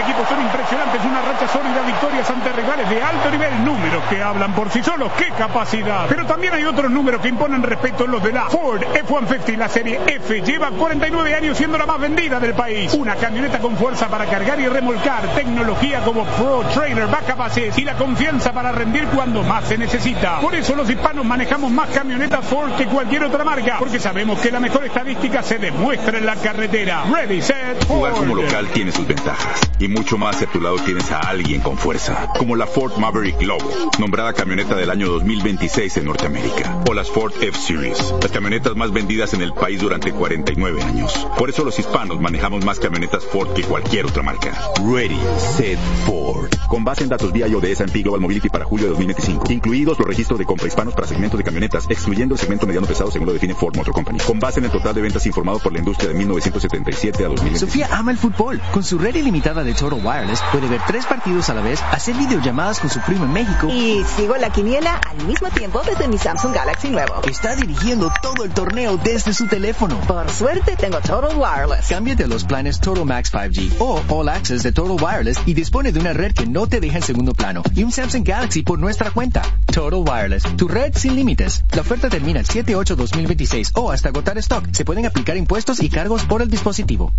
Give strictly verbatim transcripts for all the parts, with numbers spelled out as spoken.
este equipo son impresionantes, una racha sólida, victorias ante rivales de alto nivel, números que hablan por sí solos, qué capacidad. Pero también hay otros números que imponen respeto, los de la Ford F ciento cincuenta, la serie F, lleva cuarenta y nueve años siendo la más vendida del país. Una camioneta con fuerza para cargar y remolcar, tecnología como Pro Trailer, Backup Assist y la confianza para rendir cuando más se necesita. Por eso los hispanos manejamos más camionetas Ford que cualquier otra marca, porque sabemos que la mejor estadística se demuestra en la carretera. Ready, set, Ford. Jugar como local tiene sus ventajas, y mucho más si a tu lado tienes a alguien con fuerza, como la Ford Maverick Lobo, nombrada camioneta del año dos mil veintiséis en Norteamérica, o las Ford F-Series, las camionetas más vendidas en el país durante cuarenta y nueve años. Por eso los hispanos manejamos más camionetas Ford que cualquier otra marca. Ready, set, Ford. Con base en datos V I O de S and P Global Mobility para julio de dos mil veinticinco, incluidos los registros de compra hispanos para segmentos de camionetas, excluyendo el segmento mediano pesado según lo define Ford Motor Company. Con base en el total de ventas informado por la industria de mil novecientos setenta y siete a dos mil veinticinco. Sofía ama el fútbol. Con su red ilimitada de Total Wireless puede ver tres partidos a la vez, hacer videollamadas con su primo en México y sigo la quiniela al mismo tiempo desde mi Samsung Galaxy nuevo. Está dirigiendo todo el torneo desde su teléfono. Por suerte tengo Total Wireless. Cámbiate a los planes Total Max cinco G o All Access de Total Wireless y dispone de una red que no te deja en segundo plano y un Samsung Galaxy por nuestra cuenta. Total Wireless, tu red sin límites. La oferta termina el siete ocho dos mil veintiséis o hasta agotar stock. Se pueden aplicar impuestos y cargos por el dispositivo.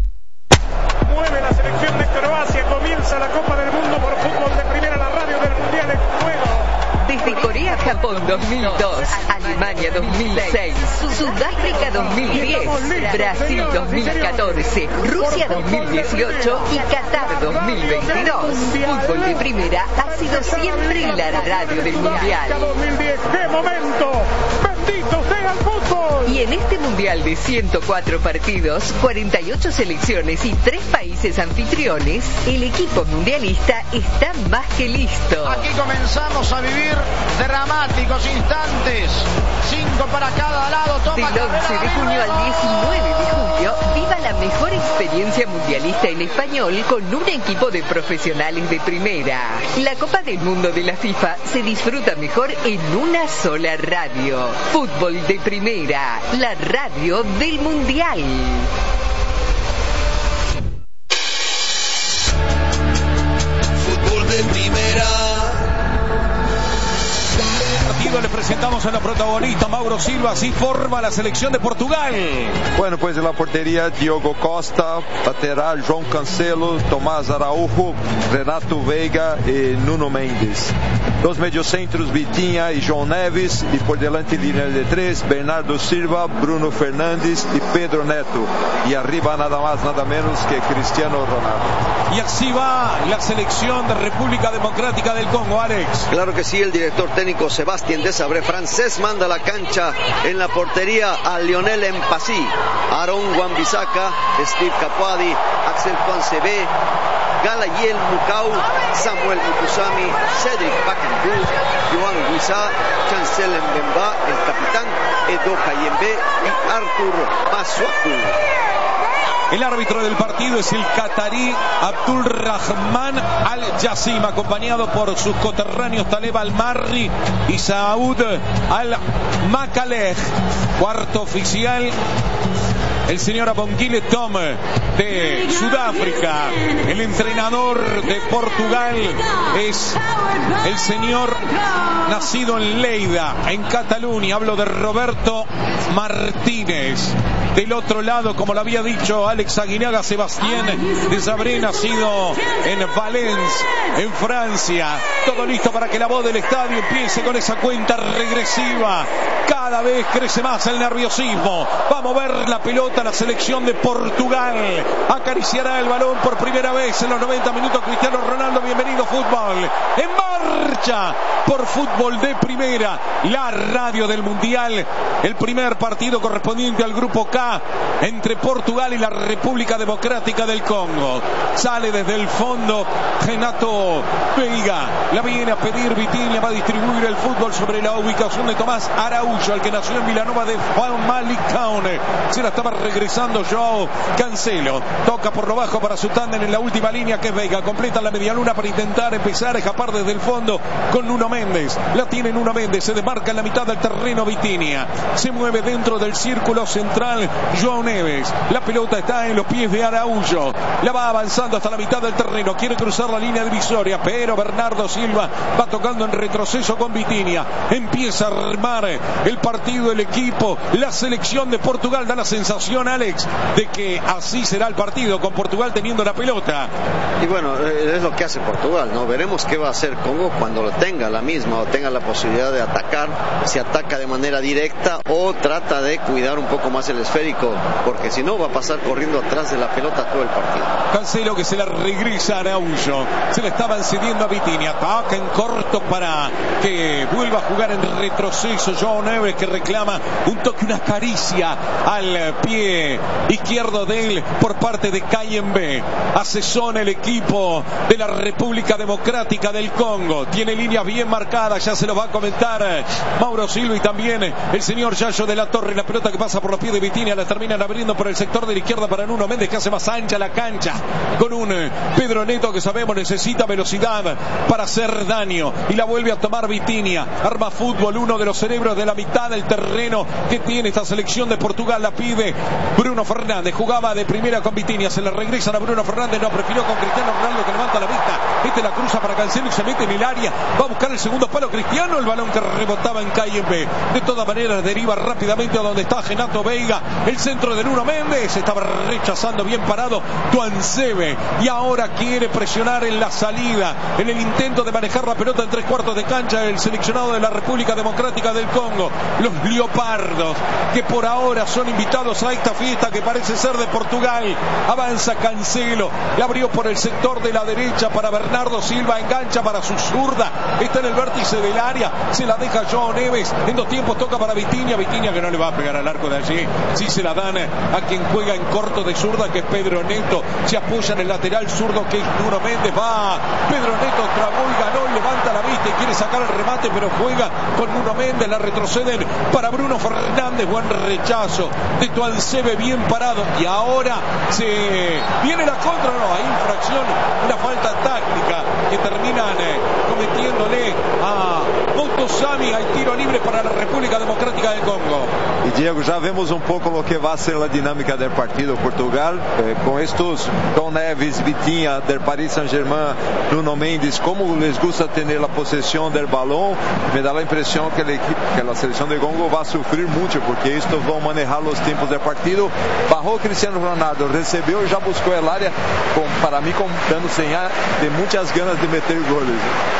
Mueve la selección de Croacia, comienza la Copa del Mundo por fútbol de primera, la radio del Mundial en juego. Desde Corea, Japón dos mil dos, Alemania dos mil seis, Sudáfrica dos mil diez, Brasil dos mil catorce, Rusia dos mil dieciocho y Qatar dos mil veintidós. Fútbol de primera ha sido siempre la radio del Mundial. dos mil diez, ¡qué momento! ¡Bendito sea el fútbol! Y en este Mundial de ciento cuatro partidos, cuarenta y ocho selecciones y tres países anfitriones, el equipo mundialista está más que listo. Aquí comenzamos a vivir dramáticos instantes. Cinco para cada lado. Toma Del once de junio al diecinueve de julio, viva la mejor experiencia mundialista en español con un equipo de profesionales de primera. La Copa del Mundo de la FIFA se disfruta mejor en una sola radio. Fútbol de primera, la radio del Mundial. Fútbol de primera. Les presentamos a la protagonista Mauro Silva, así forma la selección de Portugal. Bueno, pues en la portería Diogo Costa, lateral João Cancelo, Tomás Araújo, Renato Veiga y Nuno Mendes. Los mediocentros Vitinha y João Neves, y por delante línea de tres Bernardo Silva, Bruno Fernández y Pedro Neto, y arriba nada más nada menos que Cristiano Ronaldo. Y así va la selección de República Democrática del Congo, Alex. Claro que sí, el director técnico Sebastián de Sabré francés manda la cancha en la portería a Lionel Mpassi, Aaron Wan-Bissaka, Steve Capuadi, Axel Poncebé, Galayel Mukau, Samuel Mukusami, Cedric Bakambu, Joan Wissa, Chancel Mbemba, el capitán Edo Kayembe y Arthur Masuaku. El árbitro del partido es el catarí Abdul Rahman Al-Jassim, acompañado por sus coterráneos Taleb Al-Marri y Saud Al-Makaleh. Cuarto oficial, el señor Abongile Tom de Sudáfrica. El entrenador de Portugal es el señor nacido en Lleida, en Cataluña. Hablo de Roberto Martínez. Del otro lado, como lo había dicho Alex Aguinaga, Sebastián de Sabré, nacido en Valence, en Francia. Todo listo para que la voz del estadio empiece con esa cuenta regresiva. Cada vez crece más el nerviosismo. Va a mover la pelota la selección de Portugal. Acariciará el balón por primera vez en los noventa minutos Cristiano Ronaldo. Bienvenido fútbol. En marcha por Fútbol de Primera, la radio del Mundial. El primer partido correspondiente al grupo K entre Portugal y la República Democrática del Congo. Sale desde el fondo Renato Veiga. La viene a pedir Vitinha. Va a distribuir el fútbol sobre la ubicación de Tomás Araújo, el que nació en Vilanova de Famalicão. Se la estaba regresando João Cancelo. Toca por lo bajo para su tándem en la última línea, que es Veiga. Completa la medialuna para intentar empezar a escapar desde el fondo con Nuno Mendes. La tiene Nuno Mendes. Se desmarca en la mitad del terreno Vitinha. Se mueve dentro del círculo central João Neves. La pelota está en los pies de Araújo. La va avanzando hasta la mitad del terreno. Quiere cruzar la línea divisoria, pero Bernardo Silva va tocando en retroceso con Vitinha. Empieza a armar el partido, el equipo, la selección de Portugal. Da la sensación, Alex, de que así será el partido, con Portugal teniendo la pelota. Y bueno, es lo que hace Portugal, ¿no? Veremos qué va a hacer Congo cuando tenga la misma o tenga la posibilidad de atacar. Si ataca de manera directa o trata de cuidar un poco más el esférico, porque si no va a pasar corriendo atrás de la pelota todo el partido. Cancelo que se la regresa a Araújo. Se le estaban cediendo a Vitinha. Ataca en corto para que vuelva a jugar en retroceso. João Neves, que reclama un toque, una caricia al pie izquierdo de él por parte de Kayembe. Asesora el equipo de la República Democrática del Congo. Tiene líneas bien marcadas, ya se lo va a comentar Mauro Silva y también el señor Yayo de la Torre. La pelota que pasa por los pies de Vitinha la terminan abriendo por el sector de la izquierda para Nuno Méndez, que hace más ancha la cancha, con un Pedro Neto que sabemos necesita velocidad para hacer daño, y la vuelve a tomar Vitinha. Arma fútbol, uno de los cerebros de la mitad del terreno que tiene esta selección de Portugal. La pide Bruno Fernández. Jugaba de primera con Vitinha, se la regresan a Bruno Fernández. No, prefirió con Cristiano Ronaldo, que levanta la vista. Este la cruza para Cancelo y se mete en el área. Va a buscar el segundo palo Cristiano. El balón que rebotaba en Kayembe. De todas maneras deriva rápidamente a donde está Renato Veiga. El centro de Nuno Méndez. Estaba rechazando bien parado Tuanzebe. Y ahora quiere presionar en la salida, en el intento de manejar la pelota en tres cuartos de cancha, el seleccionado de la República Democrática del Congo. Los leopardos, que por ahora son invitados a esta fiesta que parece ser de Portugal. Avanza Cancelo. La abrió por el sector de la derecha para Bernardo Silva. Engancha para su zurda. Está en el vértice del área. Se la deja João Neves. En dos tiempos toca para Vitinha. Vitinha que no le va a pegar al arco de allí. Sí se la dan a quien juega en corto de zurda, que es Pedro Neto. Se apoya en el lateral zurdo, que es Nuno Méndez. Va Pedro Neto, trabó y ganó y levanta la vista y quiere sacar el remate, pero juega con Nuno Méndez. La retroceden para Bruno Fernández. Buen rechazo de Tuanzebe, bien parado. Y ahora se viene la contra. No, hay infracción, una falta táctica que terminan eh, cometiéndole a Montosami. Hay tiro libre para la República Democrática del Congo. Y Diego, ya vemos un poco lo que va a ser la dinámica del partido. Portugal, eh, con estos João Neves, Vitinha del Paris Saint-Germain, Nuno Méndez, como les gusta tener la posesión del balón, me da la impresión que, el equipo, que la selección de Congo va a sufrir mucho, porque estos van a manejar los tiempos del partido. Bajó Cristiano Ronaldo, recibió y ya buscó el área, con, para mí con, dando señal de muchas ganas de meter goles.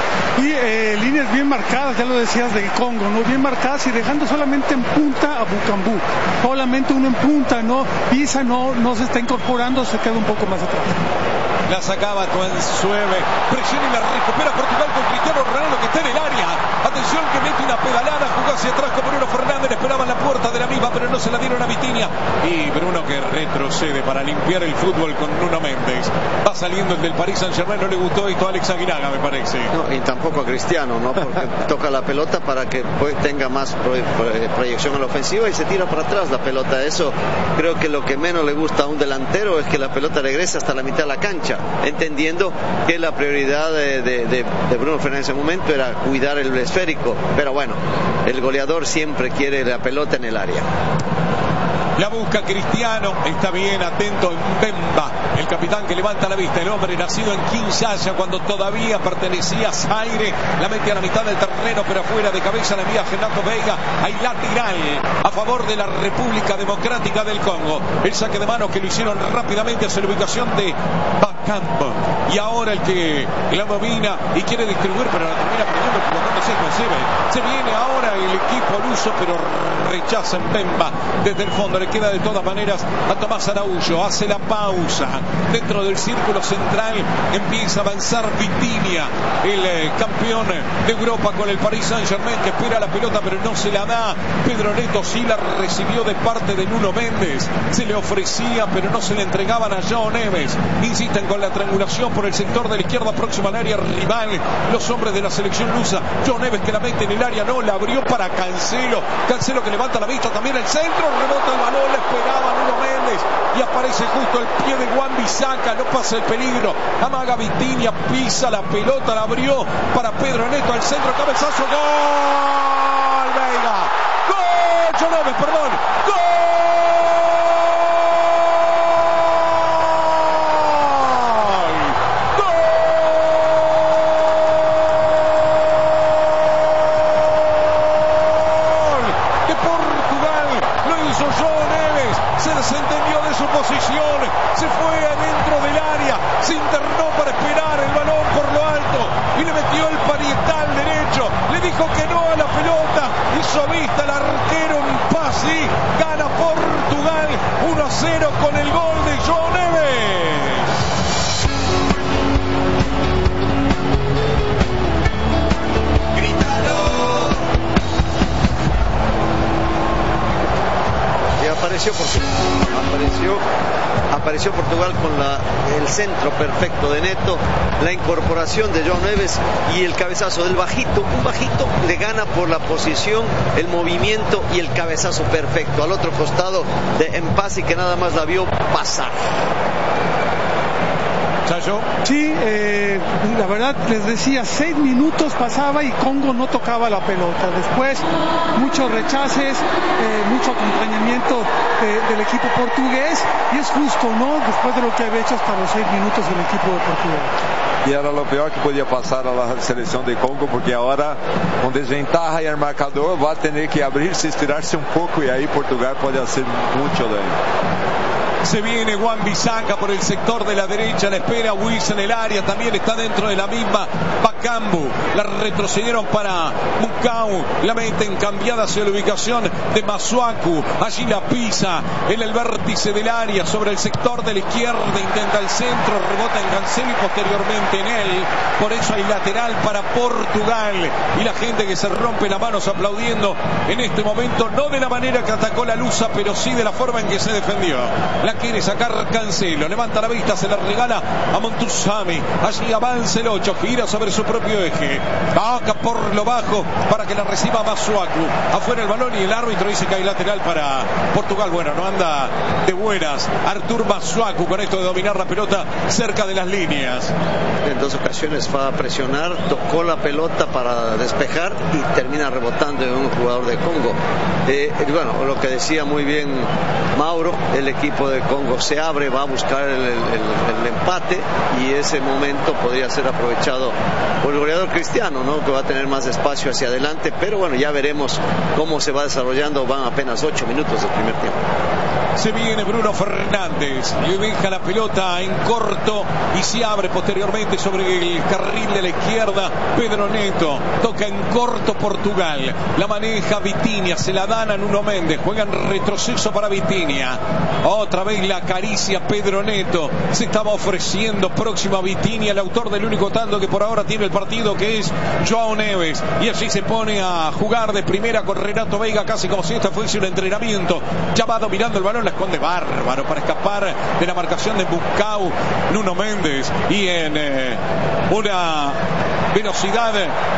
Y eh, líneas bien marcadas, ya lo decías, de Congo, ¿no? Bien marcadas y dejando solamente en punta a Bucambú. Solamente uno en punta, ¿no? Pisa, no, no se está incorporando, se queda un poco más atrás. La sacaba Tuanzebe, presiona y la recupera Portugal con Cristiano Ronaldo, que está en el área. Atención, que mete una pedalada, jugó hacia atrás con Bruno Fernández, esperaba la puerta de la misma, pero no se la dieron a Vitinha. Y Bruno que retrocede para limpiar el fútbol con Nuno Méndez. Va saliendo el del Paris Saint-Germain, no le gustó esto a Alex Aguinaga, me parece. No, y tampoco a Cristiano, ¿no? Porque toca la pelota para que pues, tenga más pro, pro, proyección en la ofensiva y se tira para atrás la pelota. Eso creo que lo que menos le gusta a un delantero es que la pelota regrese hasta la mitad de la cancha, entendiendo que la prioridad de, de, de, de Bruno Fernández en ese momento era cuidar el esférico, pero bueno, el goleador siempre quiere la pelota en el área. La busca Cristiano, está bien atento en Mbemba, el capitán que levanta la vista, el hombre nacido en Kinshasa cuando todavía pertenecía a Zaire. La mete a la mitad del terreno, pero afuera, de cabeza la envía Renato Veiga. Hay lateral a favor de la República Democrática del Congo. El saque de mano que lo hicieron rápidamente hacia la ubicación de Bacampo. Y ahora el que la domina y quiere distribuir, pero la termina perdiendo equivocándose con Sebe. Se viene ahora el equipo luso, pero rechaza Mbemba desde el fondo. Le queda de todas maneras a Tomás Araújo. Hace la pausa dentro del círculo central. Empieza a avanzar Vitinha, el eh, campeón de Europa con el Paris Saint-Germain, que espera la pelota pero no se la da. Pedro Neto sí la recibió de parte de Nuno Méndez. Se le ofrecía pero no se le entregaban a João Neves. Insisten con la triangulación por el sector de la izquierda próxima al área rival. Los hombres de la selección lusa. João Neves que la mete en el área, no, la abrió para Cancelo. Cancelo que levanta la vista también el centro, rebota el balón. No le esperaba Nuno Méndez y aparece justo el pie de Wan-Bissaka. No pasa el peligro, amaga Vitinha, pisa la pelota, la abrió para Pedro Neto al centro, cabezazo, gol Veiga, gol João Neves, perdón, gol se fue adentro del área, se internó para esperar el balón por lo alto y le metió el parietal derecho, le dijo que no a la pelota, hizo vista al arquero Mpassi, gana Portugal uno a cero con el gol de João Neves. Apareció Portugal, apareció, apareció Portugal con la, el centro perfecto de Neto, la incorporación de João Neves y el cabezazo del bajito. Un bajito le gana por la posición, el movimiento y el cabezazo perfecto al otro costado de Mpassi, que nada más la vio pasar. Sí, eh, la verdad les decía, seis minutos pasaba y Congo no tocaba la pelota. Después muchos rechaces, eh, mucho acompañamiento de, del equipo portugués, y es justo, ¿no? Después de lo que había hecho hasta los seis minutos el equipo de Portugal. E era o pior que podia passar a seleção de Congo, porque agora com desventaja e el marcador vai ter que abrir-se, estirar-se um pouco, e aí Portugal pode hacer muito daño. Se viene Wan-Bissaka por el sector de la derecha, la espera Wiz en el área, también está dentro de la misma Bakambu, la retrocedieron para Mukau, la meten cambiada hacia la ubicación de Masuaku, allí la pisa en el vértice del área, sobre el sector de la izquierda, intenta el centro, rebota en Cancelo y posteriormente en él, por eso hay lateral para Portugal, y la gente que se rompe las manos aplaudiendo en este momento, no de la manera que atacó la Lusa, pero sí de la forma en que se defendió. La quiere sacar Cancelo, levanta la vista, se la regala a Montuzami, allí avanza el ocho, gira sobre su propio eje, toca por lo bajo para que la reciba Masuaku, afuera el balón y el árbitro dice que hay lateral para Portugal. Bueno, no anda de buenas Artur Masuaku con esto de dominar la pelota cerca de las líneas. En dos ocasiones va a presionar, tocó la pelota para despejar y termina rebotando en un jugador de Congo. Eh, y bueno, lo que decía muy bien Mauro, el equipo de Congo se abre, va a buscar el, el, el empate, y ese momento podría ser aprovechado por el goleador Cristiano, ¿no? Que va a tener más espacio hacia adelante, pero bueno, ya veremos cómo se va desarrollando. Van apenas ocho minutos del primer tiempo. Se viene Bruno Fernández, le deja la pelota en corto y se abre posteriormente sobre el carril de la izquierda. Pedro Neto toca en corto Portugal, la maneja Vitinha, se la dan a Nuno Méndez, juega en retroceso para Vitinha, otra vez la acaricia Pedro Neto, se estaba ofreciendo próximo a Vitinha, el autor del único tanto que por ahora tiene el partido, que es João Neves, y allí se pone a jugar de primera con Renato Veiga, casi como si esta fuese un entrenamiento. Ya va dominando el balón, la esconde bárbaro para escapar de la marcación de Bucau, Nuno Méndez, y en eh, una velocidad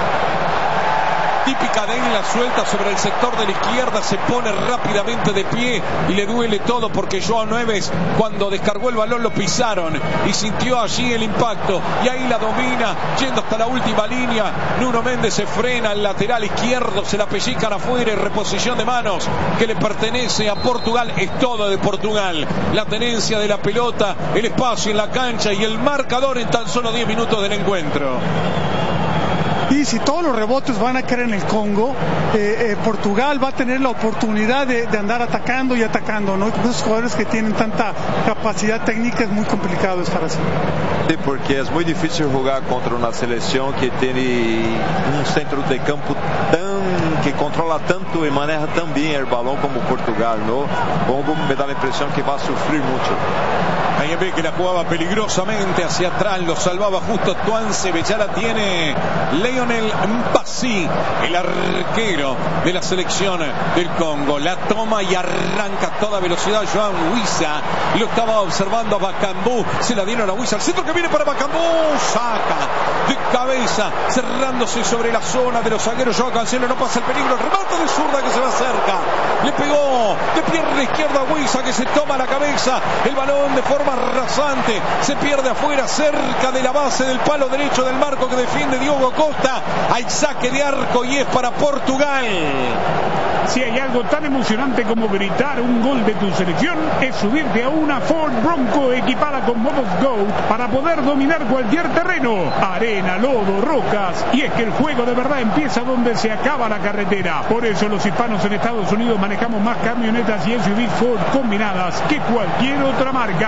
típica de él, la suelta sobre el sector de la izquierda, se pone rápidamente de pie y le duele todo, porque João Neves cuando descargó el balón lo pisaron y sintió allí el impacto, y ahí la domina yendo hasta la última línea. Nuno Méndez se frena al lateral izquierdo, se la pellizcan afuera y reposición de manos que le pertenece a Portugal. Es todo de Portugal, la tenencia de la pelota, el espacio en la cancha y el marcador en tan solo diez minutos del encuentro. Y si todos los rebotes van a caer en el Congo, eh, eh, Portugal va a tener la oportunidad de, de andar atacando y atacando, ¿no? Esos jugadores que tienen tanta capacidad técnica es muy complicado estar así. Sí, porque es muy difícil jugar contra una selección que tiene un centro de campo tan, que controla tanto y maneja tan bien el balón como Portugal, ¿no? Congo me da la impresión que va a sufrir mucho. Ahí ve que la jugaba peligrosamente hacia atrás, lo salvaba justo Tuanzebe, ya la tiene Lionel Mpassi, el arquero de la selección del Congo. La toma y arranca a toda velocidad João Wissa, lo estaba observando a Bakambu, se la dieron a Wissa, al centro que viene para Bakambu, saca de cabeza, cerrándose sobre la zona de los zagueros. João Cancelo, no pasa el peligro, el remate de zurda que se va cerca, le pegó de pierna izquierda a Wissa, que se toma la cabeza, el balón de forma rasante se pierde afuera, cerca de la base del palo derecho del marco que defiende Diogo Costa. Hay saque de arco y es para Portugal. Si hay algo tan emocionante como gritar un gol de tu selección, es subirte a una Ford Bronco equipada con modos Go para poder dominar cualquier terreno, arena, lodo, rocas. Y es que el juego de verdad empieza donde se acaba la carretera. Por eso los hispanos en Estados Unidos manejamos más camionetas y S U Vs Ford combinadas que cualquier otra marca. Red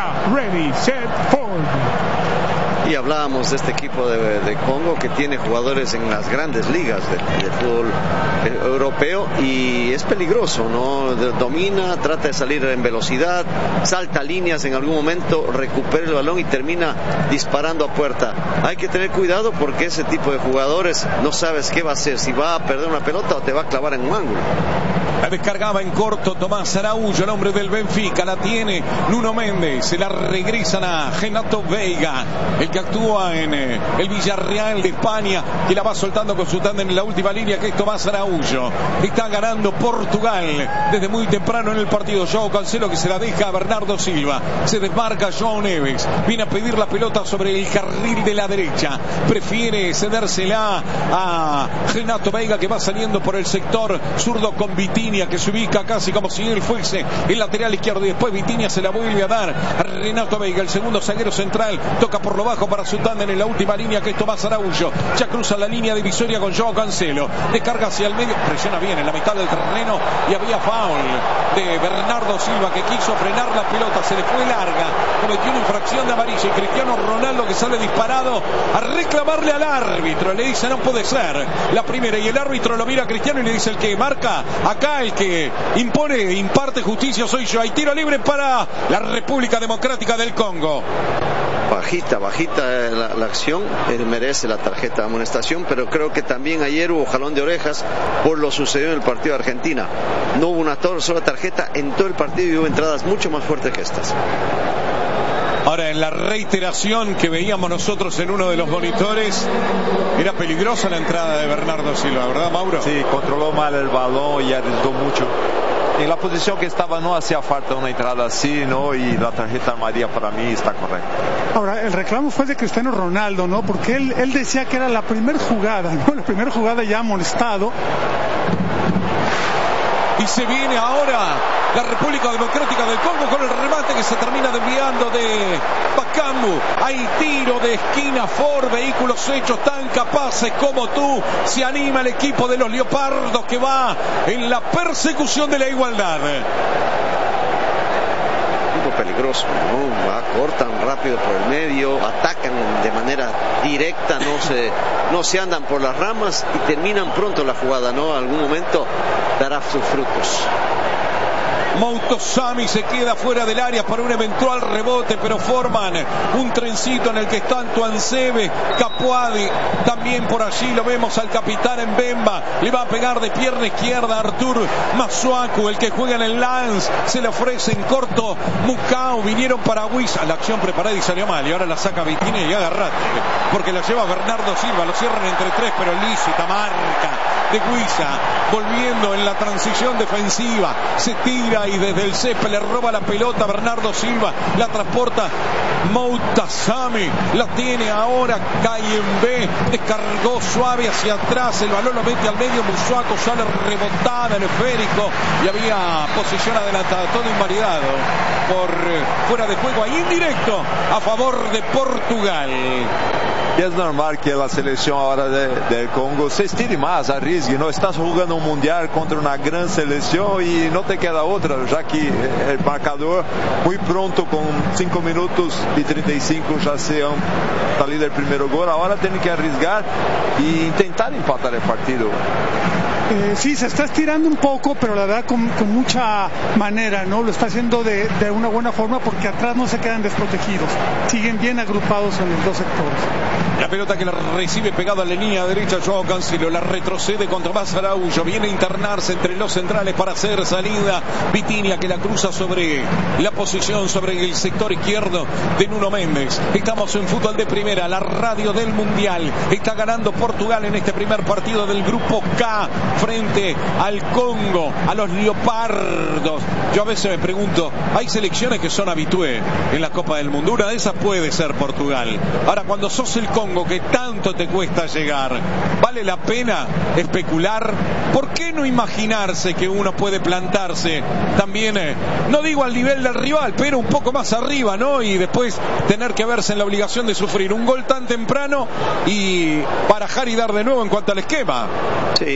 Ready, Set, Ford. Y hablábamos de este equipo de, de Congo que tiene jugadores en las grandes ligas de, de fútbol eh, europeo y es peligroso, ¿no? De, domina, trata de salir en velocidad, salta líneas en algún momento, recupera el balón y termina disparando a puerta. Hay que tener cuidado porque ese tipo de jugadores no sabes qué va a hacer, si va a perder una pelota o te va a clavar en un ángulo. La descargaba en corto Tomás Araújo, el hombre del Benfica, la tiene Nuno Méndez, se la regresan a Renato Veiga, el que actúa en eh, el Villarreal de España, que la va soltando con su tándem en la última línea, que es Tomás Araújo. Está ganando Portugal desde muy temprano en el partido. João Cancelo que se la deja a Bernardo Silva, se desmarca João Neves, viene a pedir la pelota sobre el carril de la derecha, prefiere cedérsela a Renato Veiga, que va saliendo por el sector zurdo con Vitinha, que se ubica casi como si él fuese el lateral izquierdo, y después Vitinha se la vuelve a dar a Renato Veiga, el segundo zaguero central, toca por lo bajo para su tándem en la última línea, que es Tomás Araújo, ya cruza la línea divisoria con João Cancelo, descarga hacia el medio, presiona bien en la mitad del terreno y había foul de Bernardo Silva, que quiso frenar la pelota, se le fue larga, cometió una infracción de amarilla, y Cristiano Ronaldo, que sale disparado a reclamarle al árbitro, le dice no puede ser la primera, y el árbitro lo mira a Cristiano y le dice: el que marca acá, el que impone, imparte justicia soy yo. Hay tiro libre para la República Democrática del Congo. Bajita, bajita la, la acción, él merece la tarjeta de amonestación, pero creo que también ayer hubo jalón de orejas por lo sucedido en el partido de Argentina. No hubo una sola tarjeta en todo el partido y hubo entradas mucho más fuertes que estas. Ahora, en la reiteración que veíamos nosotros en uno de los monitores, era peligrosa la entrada de Bernardo Silva, ¿verdad, Mauro? Sí, controló mal el balón y arriesgó mucho. En la posición que estaba no hacía falta una entrada así, ¿no? Y la tarjeta amarilla para mí está correcta. Ahora, el reclamo fue de Cristiano Ronaldo, ¿no? Porque él, él decía que era la primera jugada, ¿no? La primera jugada ya amonestado. Y se viene ahora la República Democrática del Congo con el remate que se termina desviando de Bakambu. Hay tiro de esquina, Ford, vehículos hechos tan capaces como tú. Se anima el equipo de los Leopardos, que va en la persecución de la igualdad. Peligroso, ¿no? Va, cortan rápido por el medio, atacan de manera directa, no se, no se andan por las ramas y terminan pronto la jugada, ¿no? Algún momento dará sus frutos. Moutosami se queda fuera del área para un eventual rebote, pero forman un trencito en el que están Tuansebe, Capuadi, también por allí lo vemos al capitán Mbemba, le va a pegar de pierna izquierda a Artur Masuaku, el que juega en el Lance, se le ofrece en corto Mukau, vinieron para Huiza, la acción preparada y salió mal, y ahora la saca Vitinha y agarrate, porque la lleva Bernardo Silva, lo cierran entre tres, pero lícita marca de Huiza, volviendo en la transición defensiva, se tira y desde el césped le roba la pelota a Bernardo Silva, la transporta Moutosami, la tiene ahora Kayembe, descargó suave hacia atrás, el balón lo mete al medio, Musuaco sale rebotada, el esférico, y había posición adelantada, todo invalidado por eh, fuera de juego, ahí indirecto a favor de Portugal. Y es normal que la selección ahora de, del Congo se estire más, arriesgue, no estás jugando un mundial contra una gran selección y no te queda otra, ya que el marcador muy pronto con cinco minutos y treinta y cinco ya se han salido el primer gol, ahora tienen que arriesgar e intentar empatar el partido. Eh, sí, se está estirando un poco, pero la verdad con, con mucha manera, ¿no? Lo está haciendo de, de una buena forma porque atrás no se quedan desprotegidos, siguen bien agrupados en los dos sectores. La pelota que la recibe pegada a la línea derecha João Cancelo, la retrocede contra Tomás Araújo, viene a internarse entre los centrales para hacer salida Vitinha, que la cruza sobre la posición, sobre el sector izquierdo de Nuno Méndez. Estamos en Fútbol de Primera, la radio del Mundial. Está ganando Portugal en este primer partido del Grupo K frente al Congo, a los Leopardos. Yo a veces me pregunto, hay selecciones que son habitué en la Copa del Mundo, una de esas puede ser Portugal. Ahora, cuando sos el Congo, que tanto te cuesta llegar, ¿vale la pena especular? ¿Por qué no imaginarse que uno puede plantarse también, eh, no digo al nivel del rival, pero un poco más arriba, ¿no? Y después tener que verse en la obligación de sufrir un gol tan temprano y barajar y dar de nuevo en cuanto al esquema. Sí, pero a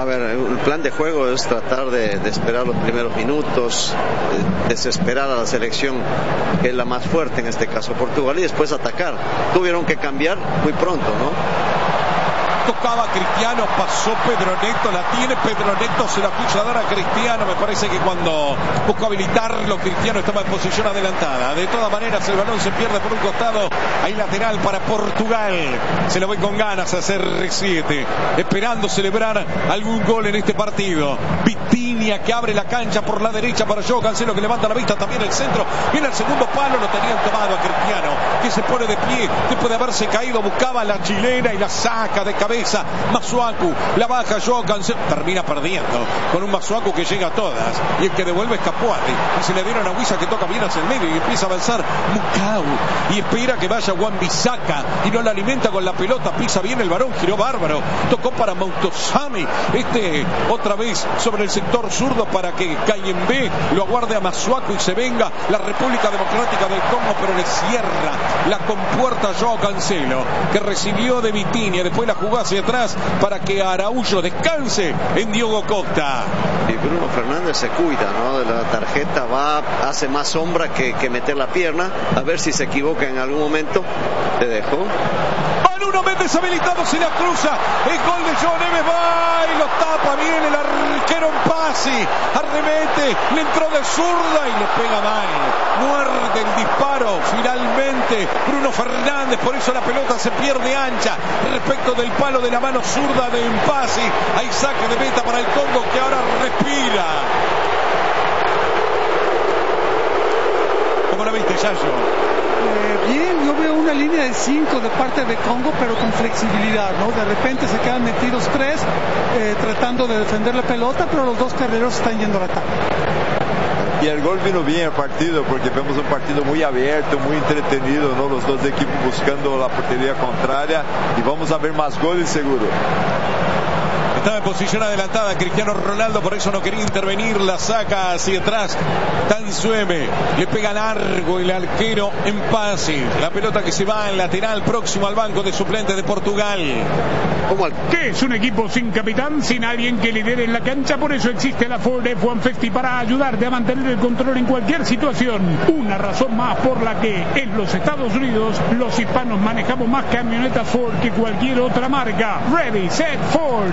ver, el plan de juego es tratar de, de esperar los primeros minutos, de, desesperar a la selección que es la más fuerte en este caso, Portugal, y después atacar. Tuvieron que cambiar muy pronto, ¿no? Tocaba Cristiano, pasó Pedro Neto, la tiene Pedro Neto, se la quiso dar a Cristiano. Me parece que cuando buscó habilitarlo, Cristiano estaba en posición adelantada. De todas maneras, el balón se pierde por un costado. Hay lateral para Portugal. Se lo ve con ganas a C R siete, esperando celebrar algún gol en este partido. Vitinha que abre la cancha por la derecha para Joao Cancelo, que levanta la vista, también el centro. Viene el segundo palo, lo tenían tomado a Cristiano, que se pone de pie después de haberse caído. Buscaba la chilena y la saca de cabeza. Masuaku, la baja Joao Cancelo, termina perdiendo con un Masuaku que llega a todas, y el que devuelve es Capuati, y se le dieron a Huiza, que toca bien hacia el medio y empieza a avanzar Mukau, y espera que vaya Wan-Bissaka y no la alimenta con la pelota. Pisa bien el varón, giró bárbaro, tocó para Mautosami, este otra vez sobre el sector zurdo para que Kayembe lo aguarde a Masuaku y se venga la República Democrática del Congo, pero le cierra la compuerta Joao Cancelo, que recibió de Vitinha. Después la jugó hacia atrás para que Araújo descanse en Diogo Costa. Y Bruno Fernández se cuida, ¿no? De la tarjeta, va, hace más sombra que, que meter la pierna, a ver si se equivoca en algún momento. Te dejo. Nuno Méndez habilitado, se la cruza, el gol de Joao Neves, va y lo tapa bien el arquero en pase, arremete, le entró de zurda y le pega mal, muerde el disparo finalmente Bruno Fernández, por eso la pelota se pierde ancha respecto del palo de la mano zurda de Mpasi. Hay saque de meta para el Congo, que ahora respira. ¿Cómo la viste, Yayo? Bien, yo veo una línea de cinco de parte de Congo, pero con flexibilidad, ¿no? De repente se quedan metidos tres, eh, tratando de defender la pelota, pero los dos carreros están yendo al ataque. Y el gol vino bien al partido, porque vemos un partido muy abierto, muy entretenido, ¿no? Los dos equipos buscando la portería contraria, y vamos a ver más goles seguro. Estaba en posición adelantada Cristiano Ronaldo, por eso no quería intervenir, la saca hacia atrás Tansueme, le pega largo el arquero en pase, la pelota que se va en lateral próximo al banco de suplentes de Portugal. ¿Cómo? ¿Qué es un equipo sin capitán, sin alguien que lidere en la cancha? Por eso existe la Ford F ciento cincuenta para ayudarte a mantener el control en cualquier situación. Una razón más por la que en los Estados Unidos los hispanos manejamos más camionetas Ford que cualquier otra marca. Ready, set, Ford.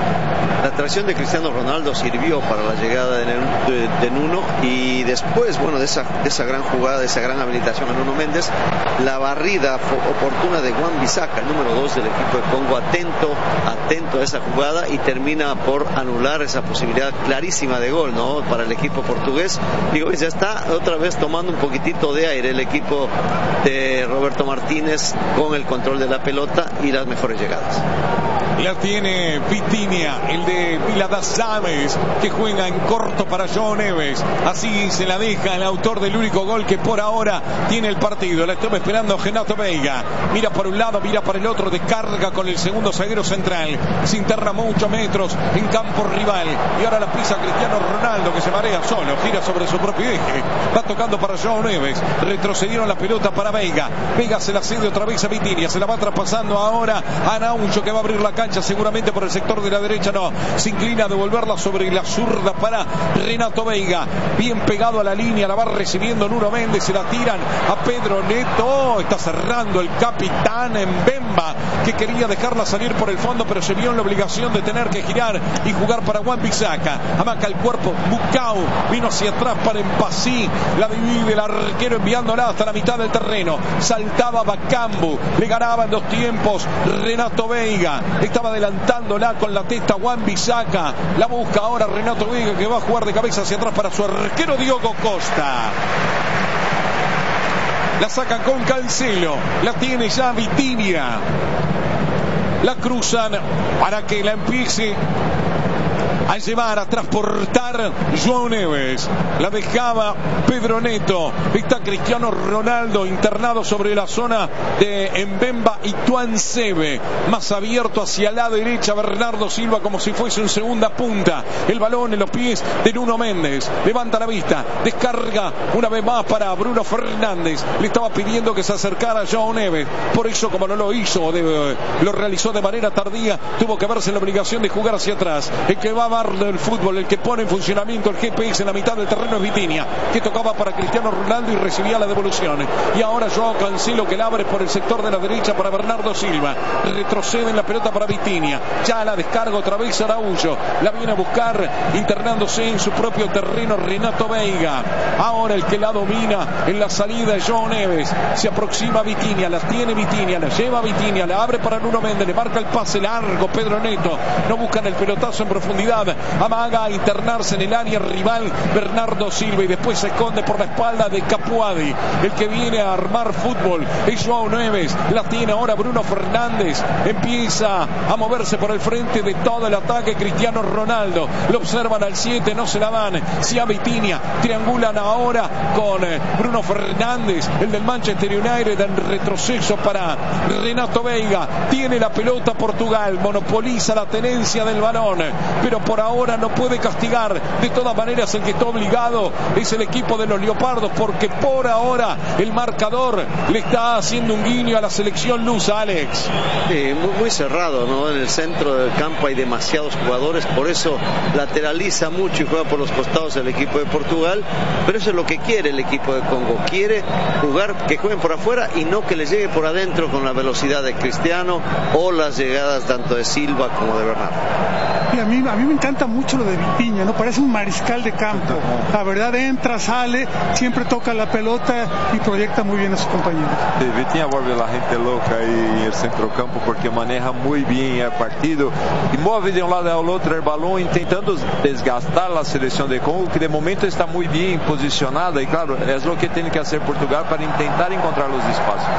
La tracción de Cristiano Ronaldo sirvió para la llegada de, de, de Nuno, y después, bueno, de esa, de esa gran jugada, de esa gran habilitación a Nuno Méndez, la barrida oportuna de Wan-Bissaka, el número dos del equipo de Congo, atento, atento a esa jugada, y termina por anular esa posibilidad clarísima de gol, ¿no? Para el equipo portugués. Digo, ya está otra vez tomando un poquitito de aire el equipo de Roberto Martínez, con el control de la pelota y las mejores llegadas. La tiene Vitinha, el de Viladasames, que juega en corto para Joao Neves. Así se la deja el autor del único gol que por ahora tiene el partido. La estaba esperando Renato Veiga. Mira por un lado, mira por el otro, descarga con el segundo zaguero central. Se interna muchos metros en campo rival. Y ahora la pisa Cristiano Ronaldo, que se marea solo, gira sobre su propio eje. Va tocando para Joao Neves. Retrocedieron la pelota para Veiga. Veiga se la cede otra vez a Vitinha. Se la va traspasando ahora a Araújo, que va a abrir la cancha seguramente por el sector de la derecha. No, se inclina a devolverla sobre la zurda para Renato Veiga, bien pegado a la línea, la va recibiendo Nuno Méndez, se la tiran a Pedro Neto, está cerrando el capitán Mbemba, que quería dejarla salir por el fondo, pero se vio en la obligación de tener que girar y jugar para Wan-Bissaka. Amaca el cuerpo Mukau, vino hacia atrás para Mpasi, la divide el arquero enviándola hasta la mitad del terreno. Saltaba Bakambu, le ganaba en dos tiempos Renato Veiga, estaba adelantándola con la testa Wan-Bissaka, la busca ahora Renato Veiga, que va a jugar de cabeza hacia atrás para su arquero Diogo Costa. La sacan con Cancelo, la tiene ya Vitinha, la cruzan para que la empiece a llevar, a transportar Joao Neves. La dejaba Pedro Neto, está Cristiano Ronaldo, internado sobre la zona de Mbemba y Tuansebe, más abierto hacia la derecha Bernardo Silva como si fuese un segunda punta, el balón en los pies de Nuno Méndez, levanta la vista, descarga una vez más para Bruno Fernández, le estaba pidiendo que se acercara a João Neves, por eso como no lo hizo, de, lo realizó de manera tardía, tuvo que verse en la obligación de jugar hacia atrás. El que va a dar del fútbol, el que pone en funcionamiento el G P S en la mitad del terreno es Vitinha, que tocaba para Cristiano Ronaldo y recibía la devolución, y ahora Joao Cancelo que la abre por el sector de la derecha para Bernardo Silva, retrocede en la pelota para Vitinha, ya la descarga otra vez Araújo, la viene a buscar internándose en su propio terreno Renato Veiga, ahora el que la domina en la salida de João Neves, se aproxima a Vitinha, la tiene Vitinha, la lleva Vitinha, la abre para Nuno Méndez, le marca el pase largo Pedro Neto, no buscan el pelotazo en profundidad, amaga a internarse en el área rival Bernardo Silva y después se esconde por la espalda de Capuadi, el que viene a armar fútbol es João Neves, la tiene ahora Bruno Fernández, empieza a moverse por el frente de todo el ataque Cristiano Ronaldo, lo observan al siete, no se la dan, si a Vitinha, triangulan ahora con Bruno Fernández, el del Manchester United, en retroceso para Renato Veiga, tiene la pelota Portugal, monopoliza la tenencia del balón, pero por ahora no puede castigar, de todas maneras el que está obligado es el equipo de los Leopardos, porque por ahora el marcador le está haciendo un guiño a la selección lusa, Alex. Sí, muy, muy cerrado, ¿no? En el centro del campo hay demasiados jugadores, por eso lateraliza mucho y juega por los costados el equipo de Portugal, pero eso es lo que quiere el equipo de Congo, quiere jugar, que jueguen por afuera y no que les llegue por adentro con la velocidad de Cristiano o las llegadas tanto de Silva como de Bernardo. Y a mí, a mí me encanta mucho lo de Vitinha, ¿no? Parece un mariscal de campo, la verdad entra, sale, siempre toca la pelota y proyecta muy bien a sus compañeros. Sí, Vitinha vuelve la gente loca ahí en el centrocampo porque maneja muy bien el partido y mueve de un lado al otro el balón intentando desgastar la selección de Congo, que de momento está muy bien posicionada y claro, es lo que tiene que hacer Portugal para intentar encontrar los espacios.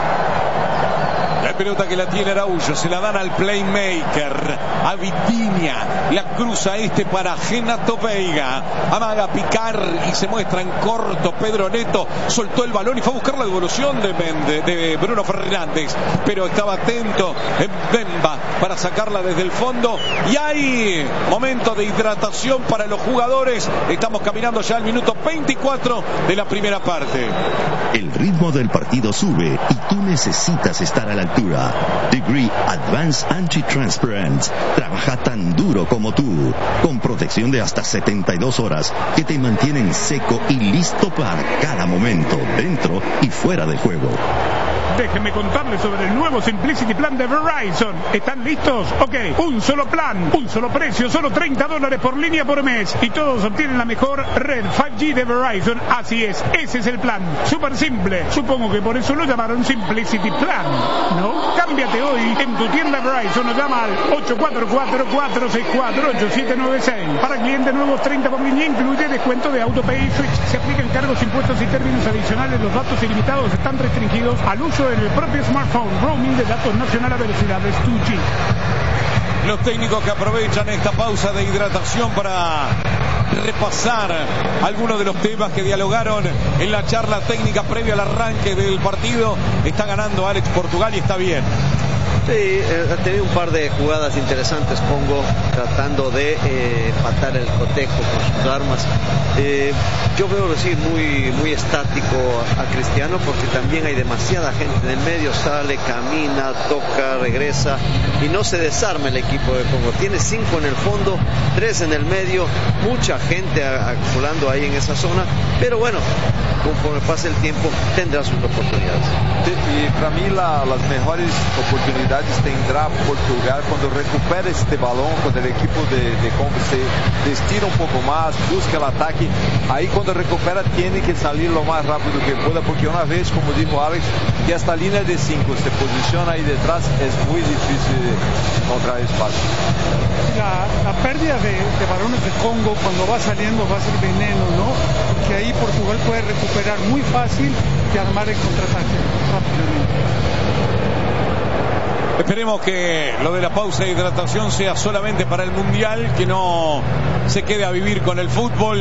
La pelota que la tiene Araújo, se la dan al playmaker, a Vitinha, la cruza este para Renato Veiga, amaga a picar y se muestra en corto Pedro Neto, soltó el balón y fue a buscar la devolución de, de, de Bruno Fernández, pero estaba atento en Bemba para sacarla desde el fondo y hay momento de hidratación para los jugadores, estamos caminando ya al minuto veinticuatro de la primera parte. El ritmo del partido sube y tú necesitas estar a la altura. Degree Advanced Anti-Transparent trabaja tan duro como tú, con protección de hasta setenta y dos horas que te mantienen seco y listo para cada momento, dentro y fuera de juego. Déjenme contarles sobre el nuevo Simplicity Plan de Verizon. ¿Están listos? Ok, un solo plan, un solo precio, solo treinta dólares por línea por mes. Y todos obtienen la mejor red cinco G de Verizon. Así es, ese es el plan. Súper simple. Supongo que por eso lo llamaron Simplicity Plan, ¿no? Cámbiate hoy en tu tienda Verizon o llama al ocho cuatro cuatro, cuatro seis cuatro, ocho siete nueve seis. Para clientes nuevos, treinta por línea, incluye descuento de AutoPay y Switch. Se aplican cargos, impuestos y términos adicionales. Los datos ilimitados están restringidos al uso en el propio smartphone. Roaming de datos nacional a velocidades dos G. Los técnicos que aprovechan esta pausa de hidratación para repasar algunos de los temas que dialogaron en la charla técnica previa al arranque del partido. Está ganando Alex Portugal y está bien. Sí, eh, ha tenido un par de jugadas interesantes Congo, tratando de eh, empatar el cotejo con sus armas. Eh, yo veo decir muy, muy estático a, a Cristiano, porque también hay demasiada gente en el medio, sale, camina, toca, regresa y no se desarma el equipo de Congo. Tiene cinco en el fondo, tres en el medio, mucha gente acumulando ahí en esa zona, pero bueno, conforme pase el tiempo tendrá sus oportunidades. Sí, y para mí la, las mejores oportunidades tendrá Portugal cuando recupera este balón, cuando el equipo de, de Congo se estira un poco más, busca el ataque, ahí cuando recupera tiene que salir lo más rápido que pueda, porque una vez, como dijo Alex, que esta línea de cinco se posiciona ahí detrás, es muy difícil encontrar espacio. La, la pérdida de, de balones de Congo cuando va saliendo va a ser veneno, ¿no? Porque ahí Portugal puede recuperar muy fácil y armar el contraataque rápidamente. Esperemos que lo de la pausa de hidratación sea solamente para el Mundial, que no se quede a vivir con el fútbol.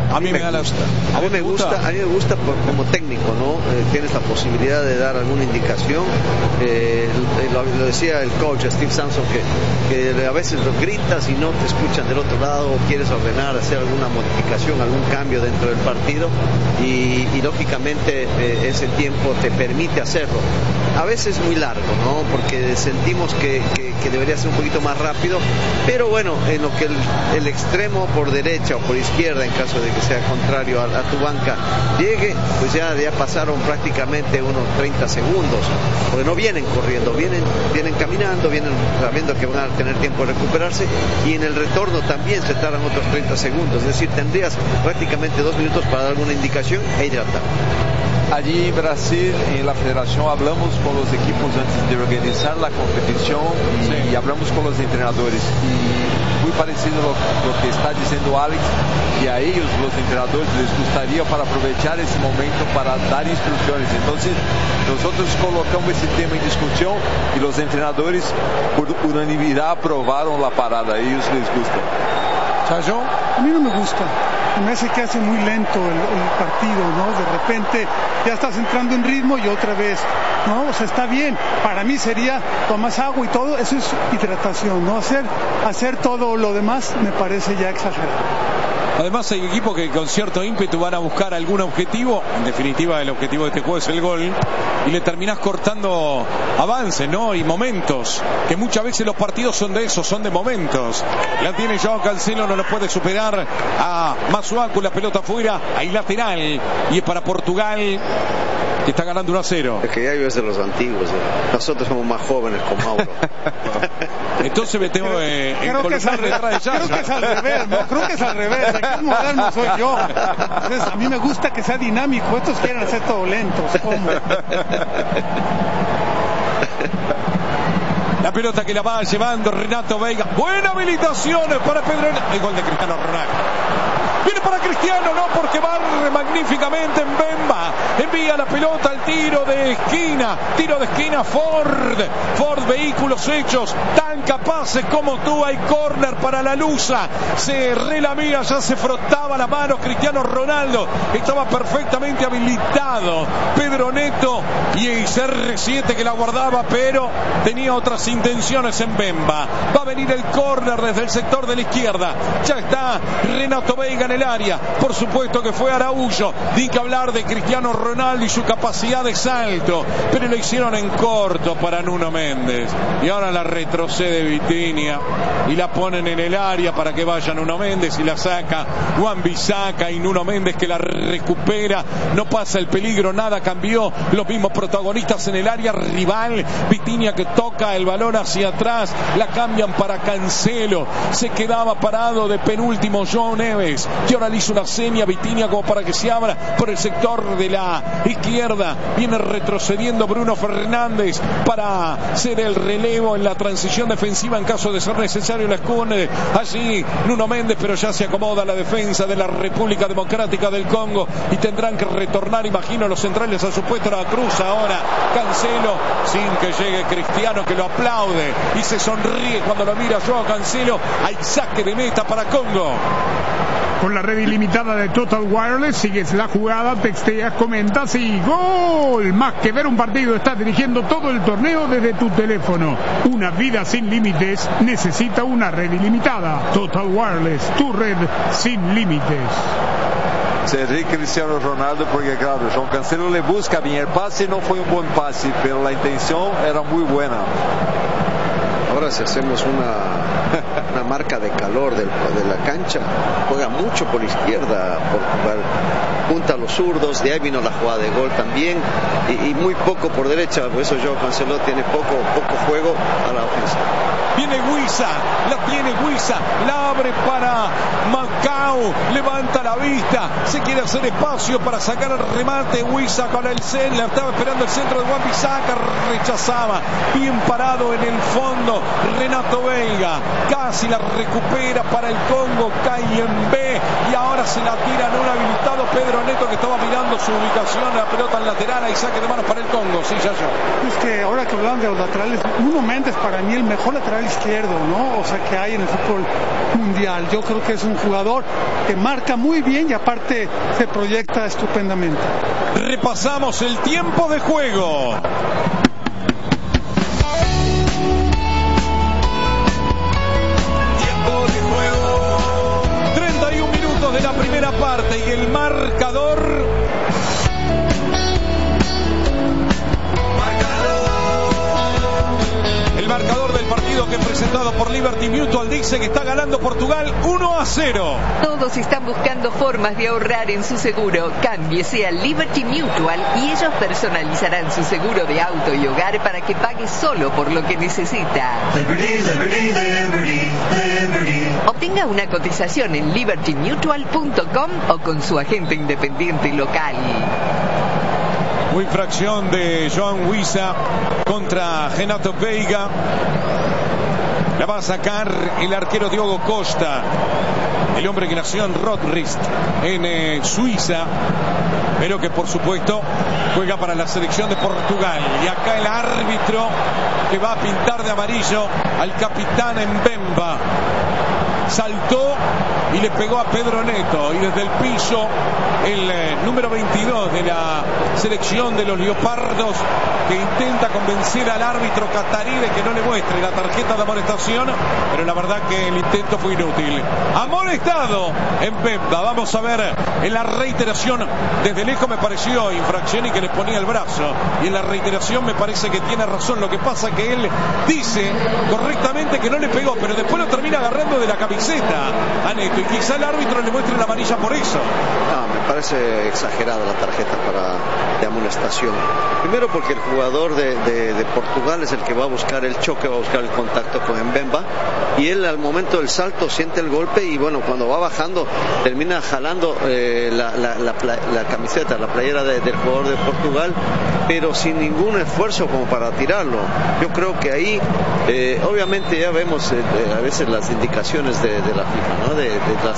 A mí me, me da gusta. La... A mí me gusta, gusta, a mí me gusta por, como técnico, ¿no? Eh, tienes la posibilidad de dar alguna indicación. Eh, lo, lo decía el coach Steve Sampson, que, que a veces lo gritas y no te escuchan del otro lado, o quieres ordenar, hacer alguna modificación, algún cambio dentro del partido, y, y lógicamente eh, ese tiempo te permite hacerlo. A veces muy largo, ¿no? Porque sentimos que, que, que debería ser un poquito más rápido, pero bueno, en lo que el, el extremo por derecha o por izquierda, en caso de que sea contrario a, a tu banca, llegue, pues ya, ya pasaron prácticamente unos treinta segundos, porque no vienen corriendo, vienen, vienen caminando, vienen sabiendo que van a tener tiempo de recuperarse, y en el retorno también se tardan otros treinta segundos, es decir, tendrías prácticamente dos minutos para dar alguna indicación e hidratar. Allí en Brasil, en la federación, hablamos con los equipos antes de organizar la competición y, sí. y hablamos con los entrenadores. Y muy parecido a lo, lo que está diciendo Alex, y a ellos, los entrenadores, les gustaría para aprovechar ese momento para dar instrucciones. Entonces, nosotros colocamos ese tema en discusión y los entrenadores, por unanimidad, aprobaron la parada. A ellos les gusta. ¿Chayo? A mí no me gusta. Me hace que hace muy lento el, el partido, ¿no? De repente ya estás entrando en ritmo y otra vez, ¿no? O sea, está bien. Para mí sería tomas agua y todo, eso es hidratación, ¿no? Hacer, hacer todo lo demás me parece ya exagerado. Además hay equipos que con cierto ímpetu van a buscar algún objetivo. En definitiva, el objetivo de este juego es el gol, y le terminás cortando avances, ¿no? Y momentos, que muchas veces los partidos son de eso, son de momentos. La tiene Joao Cancelo, no lo puede superar a Masuaku, la pelota afuera, hay lateral, y es para Portugal, que está ganando uno a cero. Es que ya es de los antiguos, ¿eh? Nosotros somos más jóvenes con Mauro. Entonces me tengo eh, en creo que, es al detrás de creo que es al revés, ¿no? Creo que es al revés. Aquí el moderno soy yo. Entonces, a mí me gusta que sea dinámico. Estos quieren hacer todo lentos. ¿Cómo? La pelota que la va llevando Renato Veiga. Buena habilitación para Pedro. El gol de Cristiano Ronaldo. Viene para Cristiano, no, porque barre magníficamente en Bemba. Envía la pelota al tiro de esquina. Tiro de esquina Ford. Ford, vehículos hechos tan capaces como tú. Hay córner para la Lusa. Se relamía, ya se frotaba la mano Cristiano Ronaldo. Estaba perfectamente habilitado Pedro Neto y C R siete que la guardaba, pero tenía otras intenciones en Bemba. Va a venir el córner desde el sector de la izquierda. Ya está Renato Veiga en el área. Por supuesto que fue Araújo. Ni que hablar de Cristiano Ronaldo y su capacidad de salto, pero lo hicieron en corto para Nuno Méndez. Y ahora la retrocede Vitinha y la ponen en el área para que vaya Nuno Méndez, y la saca Wan-Bissaka, y Nuno Méndez que la recupera. No pasa el peligro, nada cambió. Los mismos protagonistas en el área rival. Vitinha que toca el balón hacia atrás, la cambian para Cancelo. Se quedaba parado de penúltimo João Neves, que ahora le hizo una seña a Vitinha como para que se abra por el sector de la izquierda. Viene retrocediendo Bruno Fernández para hacer el relevo en la transición defensiva en caso de ser necesario. La esconde allí Nuno Méndez, pero ya se acomoda la defensa de la República Democrática del Congo y tendrán que retornar, imagino, los centrales a su puesto. La cruz ahora Cancelo, sin que llegue Cristiano, que lo aplaude y se sonríe cuando lo mira Joao Cancelo. Hay saque de meta para Congo. Con la red ilimitada de Total Wireless sigues la jugada, texteas, comentas y ¡gol! Más que ver un partido, estás dirigiendo todo el torneo desde tu teléfono. Una vida sin límites necesita una red ilimitada. Total Wireless, tu red sin límites. Sería Cristiano Ronaldo, porque claro, João Cancelo le busca bien. El pase no fue un buen pase, pero la intención era muy buena. Ahora si hacemos una, una marca de calor del, de la cancha, juega mucho por izquierda, por jugar, punta a los zurdos, de ahí vino la jugada de gol también, y, y muy poco por derecha, por eso Joao Cancelo tiene poco, poco juego a la ofensiva. Viene Wissa, la tiene Wissa, la abre para Macao, levanta la vista, se quiere hacer espacio para sacar el remate. Wissa con el centro, estaba esperando el centro de Wan-Bissaka, rechazaba, bien parado en el fondo Renato Veiga, casi la recupera para el Congo, cae en B y ahora se la tira en un habilitado Pedro Neto, que estaba mirando su ubicación, la pelota al lateral, hay saque de manos para el Congo. Sí, ya yo. Es que ahora que hablan de los laterales, Nuno Méndez para mí el mejor lateral izquierdo, ¿no? O sea, que hay en el fútbol mundial. Yo creo que es un jugador que marca muy bien y aparte se proyecta estupendamente. Repasamos el tiempo de juego. Tiempo de juego. treinta y un minutos de la primera parte y el marcador. El marcador del partido que presentado por Liberty Mutual dice que está ganando Portugal uno a cero. Todos están buscando formas de ahorrar en su seguro. Cámbiese a Liberty Mutual y ellos personalizarán su seguro de auto y hogar para que pague solo por lo que necesita. Liberty, Liberty, Liberty, Liberty. Obtenga una cotización en liberty mutual punto com o con su agente independiente local. Infracción de Joan Huiza contra Renato Veiga. La va a sacar el arquero Diogo Costa, el hombre que nació en Rotrist, en eh, Suiza, pero que por supuesto juega para la selección de Portugal. Y acá el árbitro que va a pintar de amarillo al capitán Mbemba. Saltó y le pegó a Pedro Neto, y desde el piso el eh, número veintidós de la selección de los Leopardos, que intenta convencer al árbitro catarí de que no le muestre la tarjeta de amonestación, pero la verdad que el intento fue inútil. Amonestado en Mbemba. Vamos a ver en la reiteración. Desde lejos me pareció infracción y que le ponía el brazo, y en la reiteración me parece que tiene razón. Lo que pasa que él dice correctamente que no le pegó, pero después lo termina agarrando de la camiseta a Neto, y quizá el árbitro le muestre la amarilla por eso. No, me parece exagerada la tarjeta para, de amonestación. Primero porque el jugador de, de, de Portugal es el que va a buscar el choque, va a buscar el contacto con Mbemba, y él al momento del salto siente el golpe, y bueno, cuando va bajando termina jalando eh, la, la, la, la camiseta, la playera de, del jugador de Portugal, pero sin ningún esfuerzo como para tirarlo. Yo creo que ahí eh, obviamente ya vemos eh, a veces las indicaciones de, de la FIFA, ¿no? de, de las